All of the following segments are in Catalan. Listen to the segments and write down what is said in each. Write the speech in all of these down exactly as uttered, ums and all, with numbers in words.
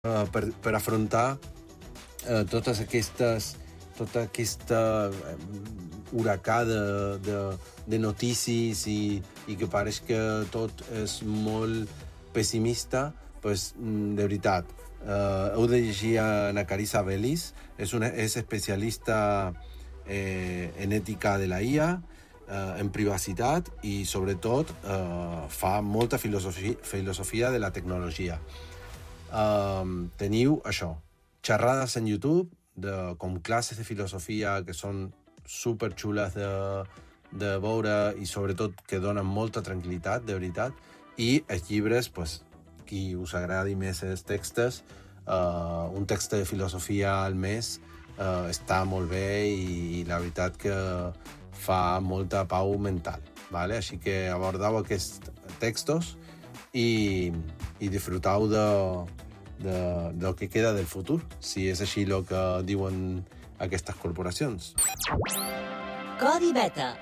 uh, per, per afrontar uh, totes aquestes tota aquesta huracà de, de, de notícies i, i que pareix que tot és molt pessimista, pues, de veritat, uh, heu de llegir a Carissa Bellis, és, una, és especialista eh, en ètica de la I A, eh, en privacitat i, sobretot, eh, fa molta filosofia, filosofia de la tecnologia. Eh, teniu això, xerrades en YouTube, de, com classes de filosofia que són superxules de, de veure i, sobretot, que donen molta tranquil·litat, de veritat, i els llibres, pues, qui us agradi més els textos, uh, un text de filosofia al mes uh, està molt bé i, i la veritat que fa molta pau mental, ¿vale? Així que abordeu aquests textos i, i disfrutau de, de, del que queda del futur, si és així el que diuen aquestes corporacions. Codi Beta.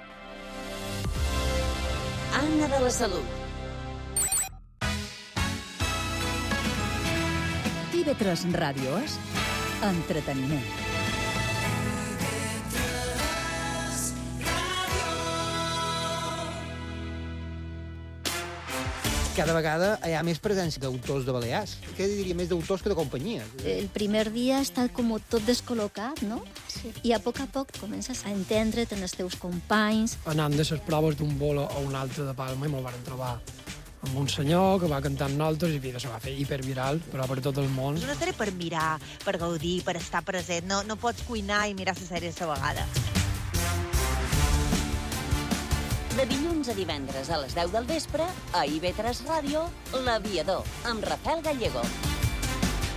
Anna de la Salut. T V tres Ràdio és entreteniment. Cada vegada hi ha més presència d'autors de Balears. Què diria, més d'autors que de companyies? El primer dia està com tot descol·locat, no? Sí. I a poc a poc comences a entendre't en els teus companys. Anant de les proves d'un bolo a un altre de Palma i me'l van trobar amb un senyor que va cantar amb nosaltres i vida, se va fer hiperviral, però per tot el món. És una sèrie per mirar, per gaudir, per estar present. No, no pots cuinar i mirar la sèrie a la vegada. De dilluns a divendres a les deu del vespre, a I V tres Ràdio, L'Aviador, amb Rafael Gallego.